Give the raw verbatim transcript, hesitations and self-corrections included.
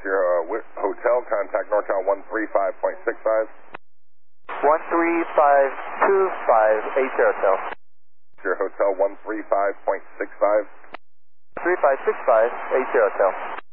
your uh, wi- hotel, contact Norcal one three five point six five. one three five two five eight zero Hotel. Your hotel one three five point six five. three five six five eight zero Hotel.